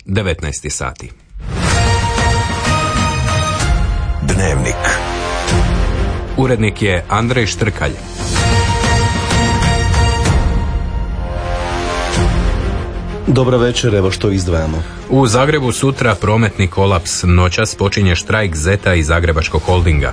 19 sati. Dnevnik. Urednik je Andrej Štrkalj. Dobra večer, evo što izdvajamo. U Zagrebu sutra prometni kolaps, noćas počinje štrajk Zeta i Zagrebačkog holdinga.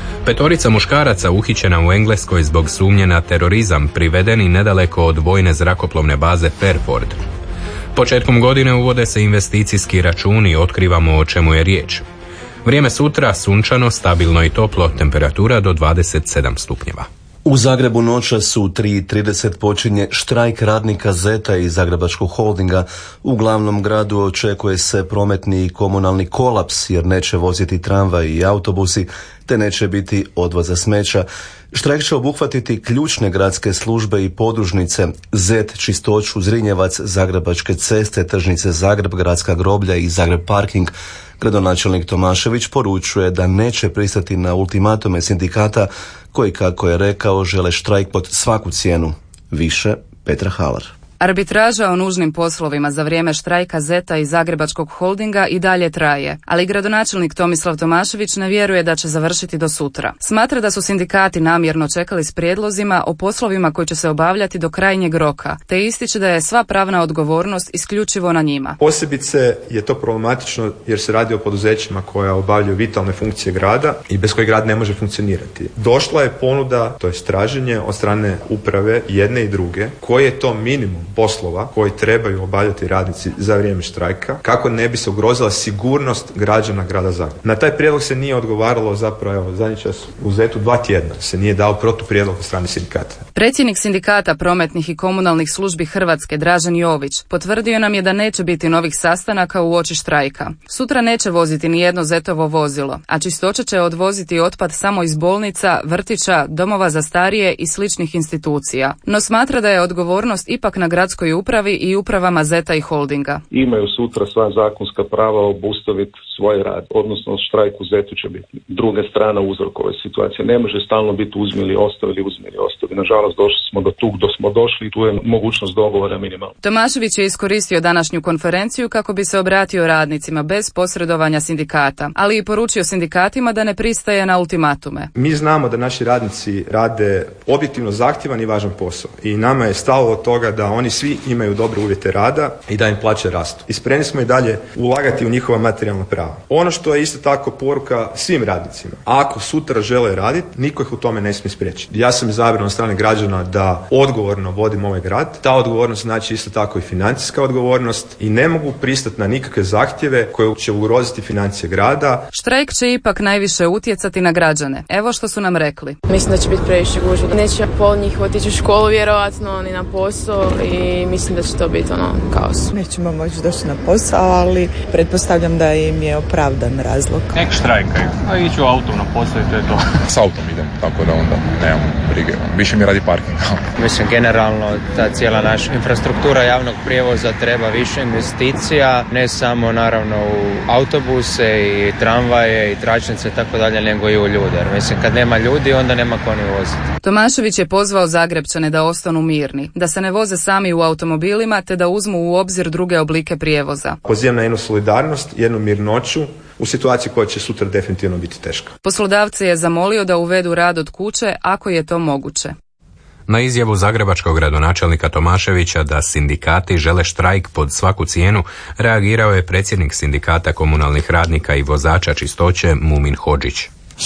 5 muškaraca uhićena u Engleskoj zbog sumnje na terorizam, privedeni nedaleko od vojne zrakoplovne baze Fairford. Početkom godine uvode se investicijski računi, otkrivamo o čemu je riječ. Vrijeme sutra sunčano, stabilno i toplo, temperatura do 27 stupnjeva. U Zagrebu noćas u 3:30 počinje štrajk radnika Zeta i Zagrebačkog holdinga. U glavnom gradu očekuje se prometni i komunalni kolaps jer neće voziti tramvaj i autobusi, te neće biti odvoza smeća. Štrajk će obuhvatiti ključne gradske službe i podružnice: Zet, Čistoću, Zrinjevac, Zagrebačke ceste, Tržnice Zagreb, Gradska groblja i Zagreb parking. Gradonačelnik Tomašević poručuje da neće pristati na ultimatume sindikata koji, kako je rekao, žele štrajk pod svaku cijenu. Više Petra Halar. Arbitraža o nužnim poslovima za vrijeme štrajka Zeta i Zagrebačkog holdinga i dalje traje, ali gradonačelnik Tomislav Tomašević ne vjeruje da će završiti do sutra. Smatra da su sindikati namjerno čekali s prijedlozima o poslovima koji će se obavljati do krajnjeg roka, te ističe da je sva pravna odgovornost isključivo na njima. Posebice je to problematično jer se radi o poduzećima koja obavljaju vitalne funkcije grada i bez kojih grad ne može funkcionirati. Došla je ponuda, to je traženje od strane uprave jedne i druge, koji je to minimum poslova koji trebaju obavljati radnici za vrijeme štrajka, kako ne bi se ugrozila sigurnost građana grada Zagreba. Na taj prijedlog se nije odgovaralo zapravo, evo, zadnji čas u Zetu 2 tjedna se nije dao protuprijedlog od strane sindikata. Predsjednik sindikata prometnih i komunalnih službi Hrvatske, Dražen Jović, potvrdio nam je da neće biti novih sastanaka uoči štrajka. Sutra neće voziti ni jedno Zetovo vozilo, a Čistoća će odvoziti otpad samo iz bolnica, vrtića, domova za starije i sličnih institucija. No smatra da je odgovornost ipak na gradskoj upravi i upravama Zeta i holdinga. Imaju sutra sva zakonska prava obustaviti svoj rad, odnosno štrajk u Zetu će biti druga strana uzrokove situacije. Ne može stalno biti uzmi ili ostavi. Nažalost, došli smo do tug, smo došli i tu je mogućnost dogovora minimalna. Tomašević je iskoristio današnju konferenciju kako bi se obratio radnicima bez posredovanja sindikata, ali i poručio sindikatima da ne pristaje na ultimatume. Mi znamo da naši radnici rade objektivno zahtjevan i važan posao i nama je stalo od toga da oni svi imaju dobre uvjete rada i da im plaće rastu. I spremni smo i dalje ulagati u njihova materijalna prava. Ono što je isto tako poruka svim radnicima: ako sutra žele raditi, niko ih u tome ne smije spriječiti. Ja sam izabran od strane građana da odgovorno vodim ovaj grad. Ta odgovornost znači isto tako i financijska odgovornost i ne mogu pristati na nikakve zahtjeve koje će ugroziti financije grada. Štrajk će ipak najviše utjecati na građane. Evo što su nam rekli. Mislim da će biti previše gužve. Neće pol njih otići u školu vjerojatno, ni na posao i mislim da će to biti kaos. Nećemo moći doći na posao, ali pretpostavljam da im je opravdan razlog. Nek štrajkaju, a iću autom na posao i to je to. S autom idem, tako da onda nemam brige. Više mi radi parking. Mislim, generalno ta cijela naša infrastruktura javnog prijevoza treba više investicija, ne samo naravno u autobuse i tramvaje i tračnice i tako dalje, nego i u ljude. Mislim, kad nema ljudi, onda nema ko ni voziti. Tomašević je pozvao Zagrebčane da ostanu mirni, da se ne voze sami u automobilima, te da uzmu u obzir druge oblike prijevoza. Pozivam na jednu solidarnost, jednu mirnoću u situaciji koja će sutra definitivno biti teška. Poslodavce je zamolio da uvedu rad od kuće ako je to moguće. Na izjavu zagrebačkog gradonačelnika Tomaševića da sindikati žele štrajk pod svaku cijenu, reagirao je predsjednik sindikata komunalnih radnika i vozača Čistoće Mumin Hodžić.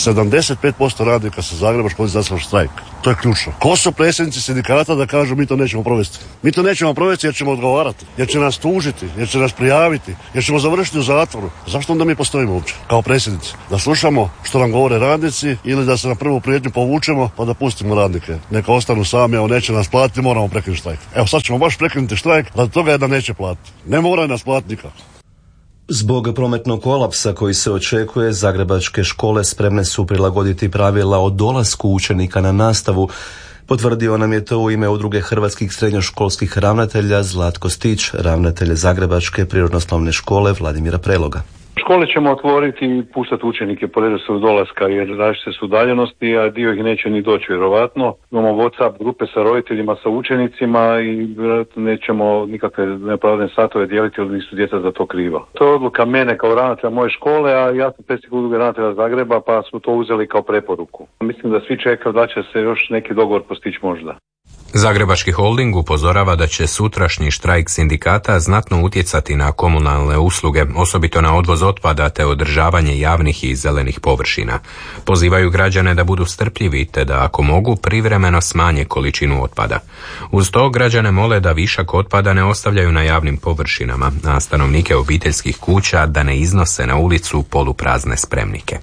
75% radnika sa Zagrebačkog izašlo štrajk. To je ključno. Ko su predsjednici sindikata da kažu mi to nećemo provesti? Mi to nećemo provesti jer ćemo odgovarati, jer će nas tužiti, jer će nas prijaviti, jer ćemo završiti u zatvoru. Zašto onda mi postojimo uopće kao predsjednici? Da slušamo što nam govore radnici ili da se na prvu prijetnju povučemo pa da pustimo radnike? Neka ostanu sami, evo neće nas platiti, moramo prekinuti štrajk. Evo sad ćemo baš prekinuti štrajk, radi toga je da neće platiti. Ne moraju nas platiti nikako. Zbog prometnog kolapsa koji se očekuje, zagrebačke škole spremne su prilagoditi pravila o dolasku učenika na nastavu. Potvrdio nam je to u ime Udruge hrvatskih srednjoškolskih ravnatelja Zlatko Stić, ravnatelj Zagrebačke prirodoslovne škole Vladimira Preloga. Škole ćemo otvoriti i puštati učenike po redoslijedu dolaska jer različite su udaljenosti, a dio ih neće ni doći vjerovatno. Imamo WhatsApp grupe sa roditeljima, sa učenicima i vjerojatno nećemo nikakve neopravdane satove dijeliti jer nisu djeca za to kriva. To je odluka mene kao ravnatelja moje škole, a ja sam predsjednik udruge ravnatelja Zagreba pa smo to uzeli kao preporuku. Mislim da svi čekaju da će se još neki dogovor postići možda. Zagrebački holding upozorava da će sutrašnji štrajk sindikata znatno utjecati na komunalne usluge, osobito na odvoz otpada te održavanje javnih i zelenih površina. Pozivaju građane da budu strpljivi te da ako mogu privremeno smanje količinu otpada. Uz to građane mole da višak otpada ne ostavljaju na javnim površinama, a stanovnike obiteljskih kuća da ne iznose na ulicu poluprazne spremnike.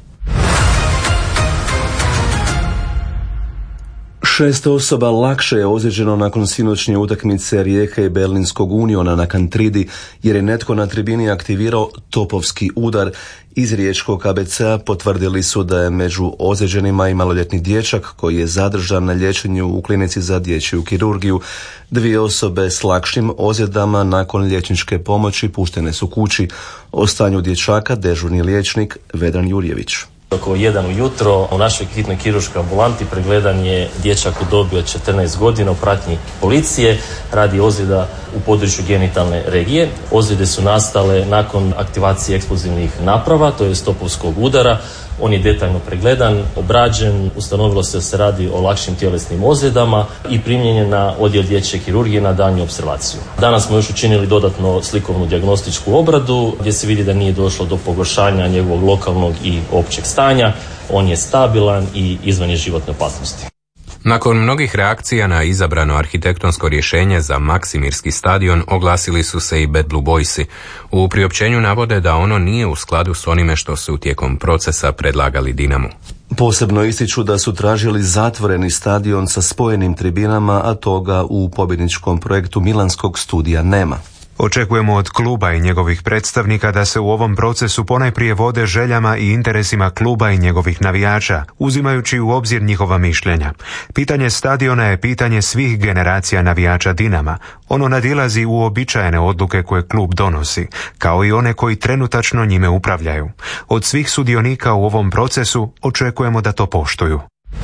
6 osoba lakše je ozlijeđeno nakon sinoćnje utakmice Rijeke i Berlinskog Uniona na Kantridi jer je netko na tribini aktivirao topovski udar. Iz riječkog KBC-a potvrdili su da je među ozlijeđenima i maloljetni dječak koji je zadržan na liječenju u klinici za dječju kirurgiju. 2 osobe s lakšim ozljedama nakon liječničke pomoći puštene su kući. O stanju dječaka dežurni liječnik Vedran Jurjević. Oko 1 ujutro u našoj hitnoj kirurškoj ambulanti pregledan je dječak u dobi od 14 godina u pratnji policije radi ozljeda u području genitalne regije. Ozljede su nastale nakon aktivacije eksplozivnih naprava, to je topovskog udara. On je detaljno pregledan, obrađen, ustanovilo se da se radi o lakšim tjelesnim ozljedama i primljen je na odjel dječje kirurgije na daljnju opservaciju. Danas smo još učinili dodatno slikovnu dijagnostičku obradu gdje se vidi da nije došlo do pogoršanja njegovog lokalnog i općeg stanja. On je stabilan i izvan je životne opasnosti. Nakon mnogih reakcija na izabrano arhitektonsko rješenje za Maksimirski stadion oglasili su se i Bad Blue Boysi. U priopćenju navode da ono nije u skladu s onime što su tijekom procesa predlagali Dinamu. Posebno ističu da su tražili zatvoreni stadion sa spojenim tribinama, a toga u pobjedničkom projektu Milanskog studija nema. Očekujemo od kluba i njegovih predstavnika da se u ovom procesu ponajprije vode željama i interesima kluba i njegovih navijača, uzimajući u obzir njihova mišljenja. Pitanje stadiona je pitanje svih generacija navijača Dinama. Ono nadilazi uobičajene odluke koje klub donosi, kao i one koji trenutačno njime upravljaju. Od svih sudionika u ovom procesu očekujemo da to poštuju.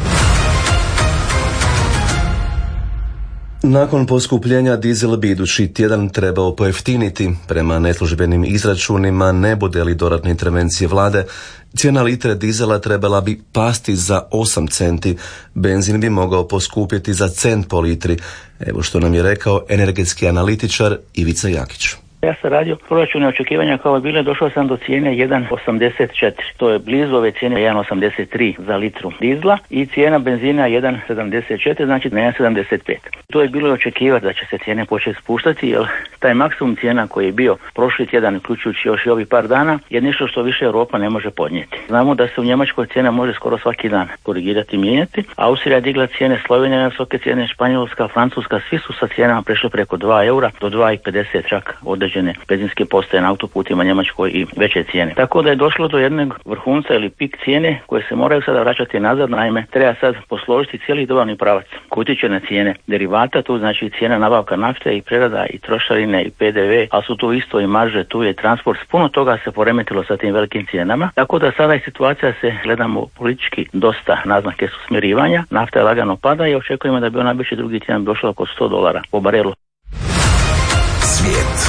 Nakon poskupljenja dizel bi idući tjedan trebao pojeftiniti. Prema neslužbenim izračunima, ne bude li dodatne intervencije vlade, cijena litre dizela trebala bi pasti za 8 centi. Benzin bi mogao poskupiti za cent po litri. Evo što nam je rekao energetski analitičar Ivica Jakić. Ja sam radio proračune očekivanja kao bile, došao sam do cijene 1,84. To je blizu ove cijene 1,83 za litru dizla i cijena benzina 1,74, znači 1,75. To je bilo očekivati da će se cijene početi spuštati, jer taj maksimum cijena koji je bio prošli tjedan, uključujući još i ovih par dana, je nešto što više Europa ne može podnijeti. Znamo da se u Njemačkoj cijena može skoro svaki dan korigirati i mijenjati. Austrija digla cijene, Slovenija na visoke cijene, Španjolska, Francuska, svi su sa cijenama prešli preko 2 eura do 2,50 čak određene benzinske postaje na autoputima Njemačkoj i veće cijene. Tako da je došlo do jednog vrhunca ili pik cijene koje se moraju sada vraćati nazad. Naime, treba sad posložiti cijeli dobavni pravac koji utječe na cijene derivata, tu znači cijena nabavka nafte i prerada i trošarine i PDV, a su tu isto i marže, tu je transport. Puno toga se poremetilo sa tim velikim cijenama. Tako da sada je situacija, se gledamo politički, dosta naznake su smirivanja. Nafta je lagano pada i očekujemo da bi ona biće drugi tjedan došla oko $100 po barelu. Svijet.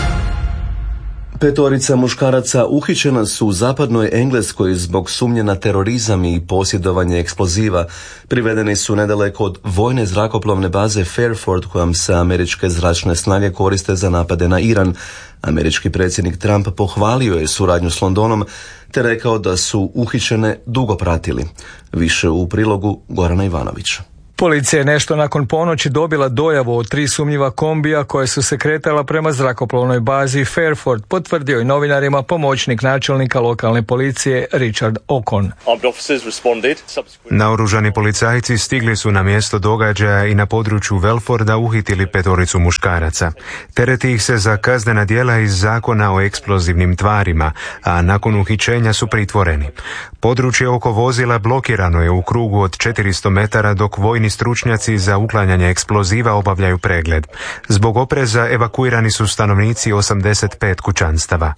5 muškaraca uhićena su u zapadnoj Engleskoj zbog sumnje na terorizam i posjedovanje eksploziva. Privedeni su nedaleko od vojne zrakoplovne baze Fairford kojom se američke zračne snage koriste za napade na Iran. Američki predsjednik Trump pohvalio je suradnju s Londonom te rekao da su uhićene dugo pratili. Više u prilogu Gorana Ivanovića. Policija je nešto nakon ponoći dobila dojavu od 3 sumnjiva kombija koje su se kretala prema zrakoplovnoj bazi Fairford, potvrdio i novinarima pomoćnik načelnika lokalne policije Richard Ocon. Naoružani policajci stigli su na mjesto događaja i na području Welforda uhitili 5 muškaraca. Tereti ih se za kaznena djela iz zakona o eksplozivnim tvarima, a nakon uhićenja su pritvoreni. Područje oko vozila blokirano je u krugu od 400 metara dok vojni vojni stručnjaci za uklanjanje eksploziva obavljaju pregled. Zbog opreza evakuirani su stanovnici 85 kućanstava.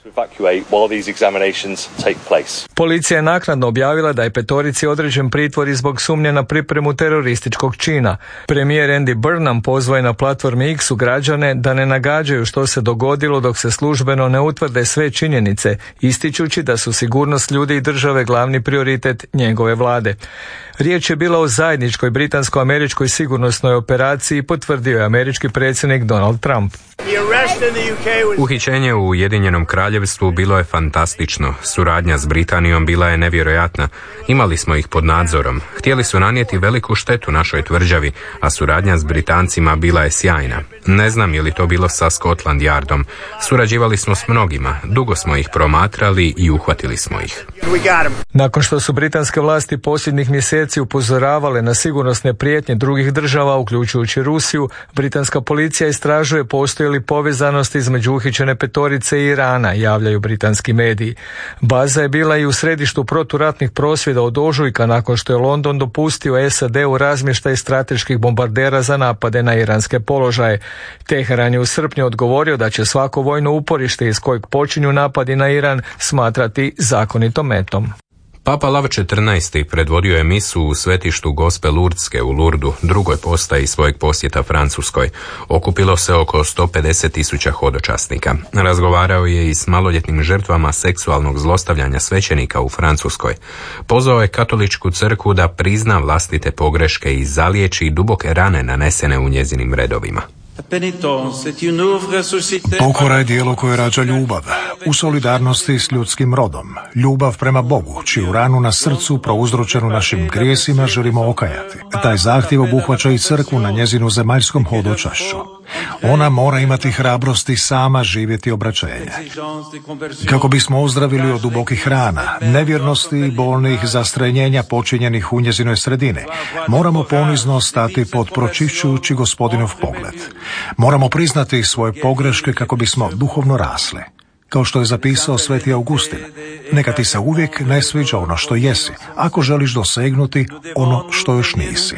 Policija je naknadno objavila da je petorici određen pritvor i zbog sumnje na pripremu terorističkog čina. Premijer Andy Burnham pozvao je na platformi X građane da ne nagađaju što se dogodilo dok se službeno ne utvrde sve činjenice, ističući da su sigurnost ljudi i države glavni prioritet njegove vlade. Riječ je bila o zajedničkoj britansko-američkoj sigurnosnoj operaciji, potvrdio je američki predsjednik Donald Trump. Uhićenje u Ujedinjenom Kraljevstvu bilo je fantastično. Suradnja s Britanijom bila je nevjerojatna. Imali smo ih pod nadzorom. Htjeli su nanijeti veliku štetu našoj tvrđavi, a suradnja s Britancima bila je sjajna. Ne znam je li to bilo sa Scotland Yardom. Surađivali smo s mnogima. Dugo smo ih promatrali i uhvatili smo ih. Nakon što su britanske vlasti posljednjih mjeseci upozoravale na sigurnosne prijetnje drugih država, uključujući Rusiju, britanska policija istražuje postoji li povezanost između uhićene petorice i Irana, javljaju britanski mediji. Baza je bila i u središtu proturatnih prosvjeda od ožujka nakon što je London dopustio SAD-u razmještaj strateških bombardera za napade na iranske položaje. Teheran je u srpnju odgovorio da će svako vojno uporište iz kojeg počinju napadi na Iran smatrati zakonitom metom. Papa Lav XIV. Predvodio je misu u svetištu Gospe Lurdske u Lurdu, drugoj postaji svojeg posjeta Francuskoj. Okupilo se oko 150.000 hodočasnika. Razgovarao je i s maloljetnim žrtvama seksualnog zlostavljanja svećenika u Francuskoj. Pozvao je katoličku crkvu da prizna vlastite pogreške i zaliječi duboke rane nanesene u njezinim redovima. Pokora je dijelo koje rađa ljubav, u solidarnosti s ljudskim rodom. Ljubav prema Bogu, čiju ranu na srcu prouzročenu našim grijesima želimo okajati. Taj zahtjev obuhvaća i crkvu na njezinu zemaljskom hodočašću. Ona mora imati hrabrosti sama živjeti obraćenje. Kako bismo ozdravili od dubokih rana, nevjernosti i bolnih zastrenjenja počinjenih u njezinoj sredini, moramo ponizno stati pod pročišćujući Gospodinov pogled. Moramo priznati svoje pogreške kako bismo duhovno rasli. Kao što je zapisao sveti Augustin, neka ti se uvijek ne sviđa ono što jesi, ako želiš dosegnuti ono što još nisi.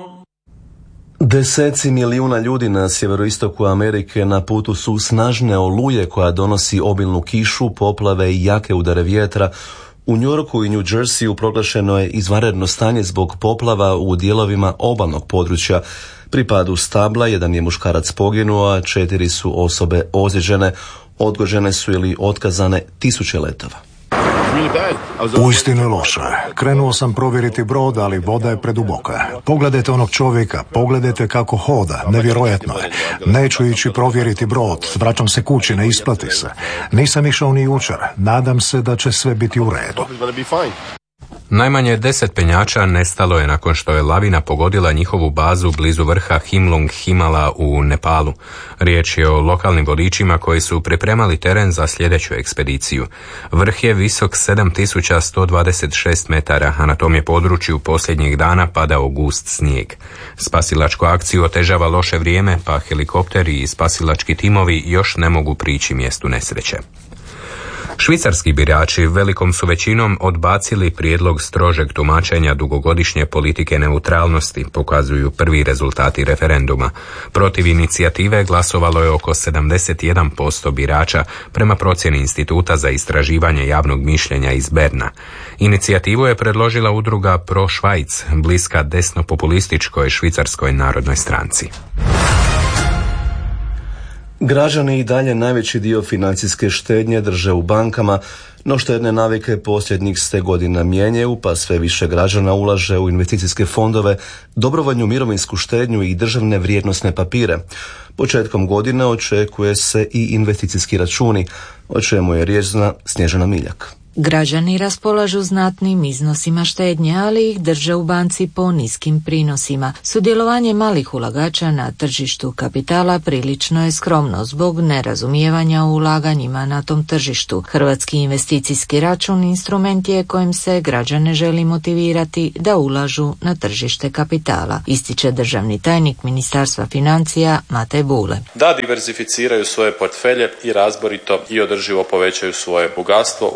Deseci milijuna ljudi na sjeveroistoku Amerike na putu su snažne oluje koja donosi obilnu kišu, poplave i jake udare vjetra. U New Yorku i New Jerseyu proglašeno je izvanredno stanje zbog poplava u dijelovima obalnog područja. Pri padu stabla jedan je muškarac poginuo, a 4 su osobe ozlijeđene. Odgođene su ili otkazane 1000 letova. Uistinu je loše. Krenuo sam provjeriti brod, ali voda je preduboka. Pogledajte onog čovjeka, pogledajte kako hoda, nevjerojatno je. Neću ići provjeriti brod, vraćam se kući, ne isplati se. Nisam išao ni jučer, nadam se da će sve biti u redu. Najmanje 10 penjača nestalo je nakon što je lavina pogodila njihovu bazu blizu vrha Himlung Himala u Nepalu. Riječ je o lokalnim vodičima koji su pripremali teren za sljedeću ekspediciju. Vrh je visok 7126 metara, a na tom je području posljednjih dana padao gust snijeg. Spasilačku akciju otežava loše vrijeme, pa helikopteri i spasilački timovi još ne mogu prići mjestu nesreće. Švicarski birači velikom su većinom odbacili prijedlog strožeg tumačenja dugogodišnje politike neutralnosti, pokazuju prvi rezultati referenduma. Protiv inicijative glasovalo je oko 71% birača prema procjeni Instituta za istraživanje javnog mišljenja iz Berna. Inicijativu je predložila udruga Pro Schweiz, bliska desno-populističkoj švicarskoj narodnoj stranci. Građani i dalje najveći dio financijske štednje drže u bankama, no štedne navike posljednjih se godina mijenjaju, pa sve više građana ulaže u investicijske fondove, dobrovoljnu mirovinsku štednju i državne vrijednosne papire. Početkom godine očekuje se i investicijski računi, o čemu je riječ zna Snježana Miljak. Građani raspolažu znatnim iznosima štednje, ali ih drže u banci po niskim prinosima. Sudjelovanje malih ulagača na tržištu kapitala prilično je skromno zbog nerazumijevanja u ulaganjima na tom tržištu. Hrvatski investicijski račun instrument je kojim se građane želi motivirati da ulažu na tržište kapitala, ističe državni tajnik Ministarstva financija Matej Bule. Da diverzificiraju svoje portfelje i razborito i održivo povećaju svoje bogatstvo ulaganjem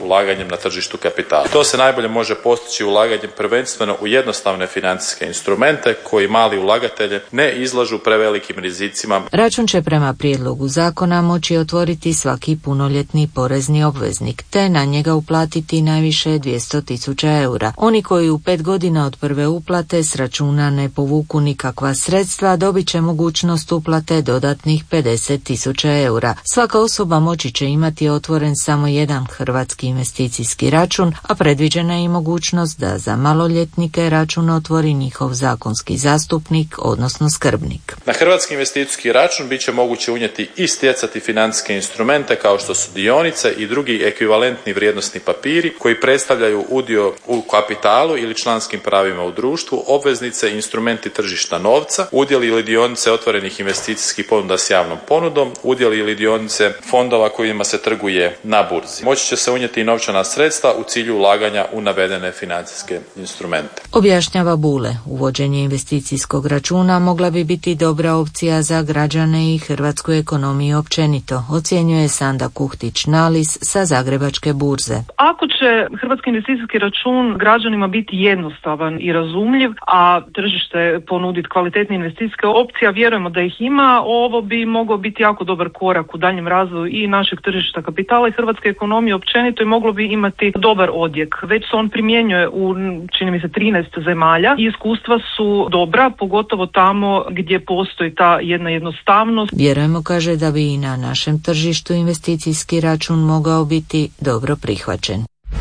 ulaganjem na tržištu kapitala. To se najbolje može postići ulaganjem prvenstveno u jednostavne financijske instrumente koji mali ulagatelje ne izlažu prevelikim rizicima. Račun će prema prijedlogu zakona moći otvoriti svaki punoljetni porezni obveznik, te na njega uplatiti najviše 200.000 eura. Oni koji u 5 godina od prve uplate s računa ne povuku nikakva sredstva, dobit će mogućnost uplate dodatnih 50.000 eura. Svaka osoba moći će imati otvoren samo jedan hrvatski investicijski račun, a predviđena je i mogućnost da za maloljetnike račun otvori njihov zakonski zastupnik, odnosno skrbnik. Na hrvatski investicijski račun bit će moguće unijeti i stjecati financijske instrumente kao što su dionice i drugi ekvivalentni vrijednosni papiri koji predstavljaju udio u kapitalu ili članskim pravima u društvu, obveznice, instrumenti tržišta novca, udjeli ili dionice otvorenih investicijskih ponuda s javnom ponudom, udjeli ili dionice fondova kojima se trguje na burzi. Moći će se unijeti i novčana sredstva u cilju ulaganja u navedene financijske instrumente. Objašnjava Bule, uvođenje investicijskog računa mogla bi biti dobra opcija za građane i hrvatsku ekonomiju općenito, ocjenjuje Sanda Kuhtić-Nalis sa Zagrebačke burze. Ako će hrvatski investicijski račun građanima biti jednostavan i razumljiv, a tržište ponuditi kvalitetne investicijske opcije, vjerujemo da ih ima, ovo bi mogao biti jako dobar korak u daljem razvoju i našeg tržišta kapitala i hrvatske ekonomije općenito i moglo bi imati dobar odjek. Već se on primjenjuje u, čini mi se, 13 zemalja i iskustva su dobra, pogotovo tamo gdje postoji ta jedna jednostavnost. Vjerujemo, kaže, da bi i na našem tržištu investicijski račun mogao biti dobro prihvaćen.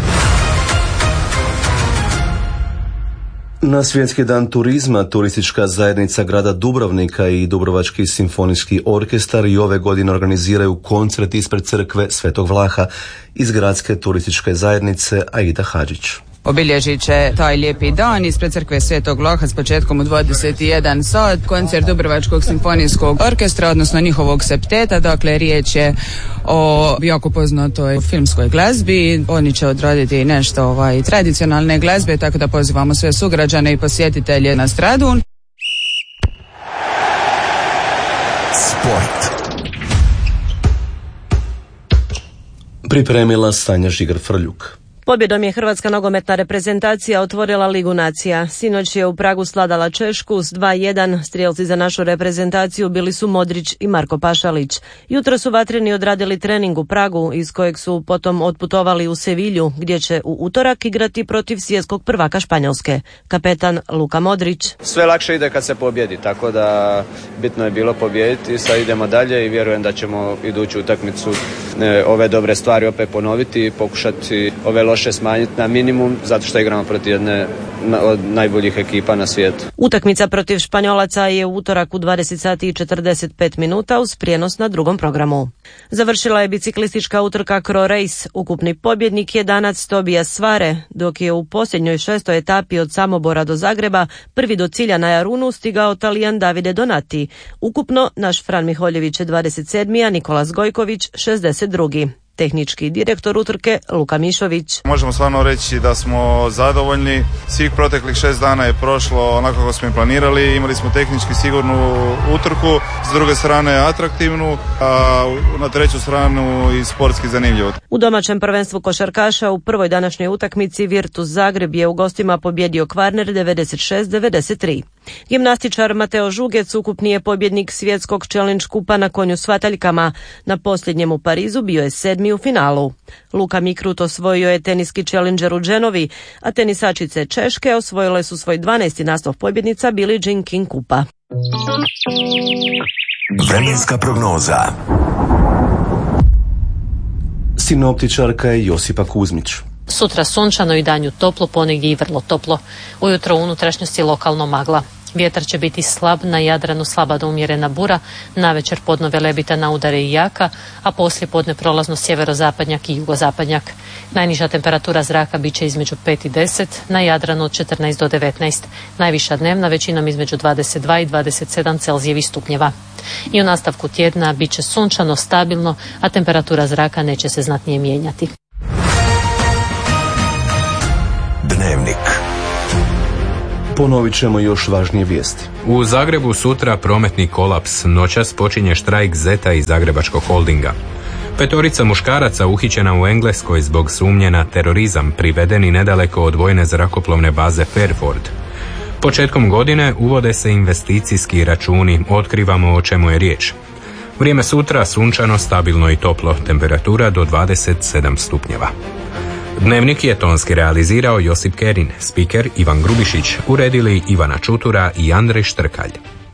Na Svjetski dan turizma turistička zajednica grada Dubrovnika i Dubrovački simfonijski orkestar i ove godine organiziraju koncert ispred crkve Svetog Vlaha iz gradske turističke zajednice Aida Hadžić. Obilježit će taj lijepi dan ispred crkve Svetog Vlaha s početkom u 21 sat, koncert Dubrovačkog simfonijskog orkestra, odnosno njihovog septeta. Dakle, riječ je o jako poznatoj filmskoj glazbi. Oni će odraditi nešto tradicionalne glazbe, tako da pozivamo sve sugrađane i posjetitelje na Stradun. Sport. Pripremila Sanja Žigar-Frljuk. Pobjedom je hrvatska nogometna reprezentacija otvorila Ligu nacija. Sinoć je u Pragu svladala Češku s 2:1. Strijelci za našu reprezentaciju bili su Modrić i Marko Pašalić. Jutro su vatreni odradili trening u Pragu, iz kojeg su potom otputovali u Sevilju, gdje će u utorak igrati protiv svjetskog prvaka Španjolske. Kapetan Luka Modrić. Sve lakše ide kad se pobjedi, tako da bitno je bilo pobijediti. Sad idemo dalje i vjerujem da ćemo iduću utakmicu ove dobre stvari opet ponoviti i pokušati ove loše smanjiti na minimum, zato što igramo protiv jedne od najboljih ekipa na svijetu. Utakmica protiv Španjolaca je u utorak u 20 sati i 45 minuta uz prijenos na drugom programu. Završila je biciklistička utrka Kro Race. Ukupni pobjednik je Danac Tobias Svare, dok je u posljednjoj 6. etapi od Samobora do Zagreba prvi do cilja na Jarunu stigao Talijan Davide Donati. Ukupno naš Fran Miholjević je 27. a Nikolas Gojković 62. Tehnički direktor utrke Luka Mišović. Možemo stvarno reći da smo zadovoljni. Svih proteklih 6 dana je prošlo onako kako smo i planirali. Imali smo tehnički sigurnu utrku, s druge strane atraktivnu, a na treću stranu i sportski zanimljivo. U domaćem prvenstvu košarkaša u prvoj današnjoj utakmici Virtus Zagreb je u gostima pobjedio Kvarner 96-93. Gimnastičar Mateo Žugec ukupni je pobjednik svjetskog challenge kupa na konju s vataljkama. Na posljednjem u Parizu bio je 7. u finalu. Luka Mikrut osvojio je teniski challenger u Genovi, a tenisačice Češke osvojile su svoj 12. naslov pobjednica Billie Jean King kupa. Vremenska prognoza. Sinoptičarka je Josipa Kuzmić. Sutra sunčano i danju toplo, ponegdje i vrlo toplo. Ujutro u unutrašnjosti lokalno magla. Vjetar će biti slab, na Jadranu slaba do umjerena bura, navečer podno velebita na udare i jaka, a poslije podne prolazno sjeverozapadnjak i jugozapadnjak. Najniža temperatura zraka bit će između 5 i 10, na Jadranu od 14 do 19. Najviša dnevna većinom između 22 i 27 Celzijevih stupnjeva. I u nastavku tjedna bit će sunčano, stabilno, a temperatura zraka neće se znatnije mijenjati. Dnevnik. Ponovit ćemo još važnije vijesti. U Zagrebu sutra prometni kolaps, noćas počinje štrajk ZET-a i Zagrebačkog holdinga. 5 muškaraca uhićena u Engleskoj zbog sumnje na terorizam privedeni nedaleko od vojne zrakoplovne baze Fairford. Početkom godine uvode se investicijski računi, otkrivamo o čemu je riječ. Vrijeme sutra sunčano, stabilno i toplo, temperatura do 27 stupnjeva. Dnevnik je tonski realizirao Josip Kerin, spiker Ivan Grubišić, uredili Ivana Čutura i Andrej Štrkalj.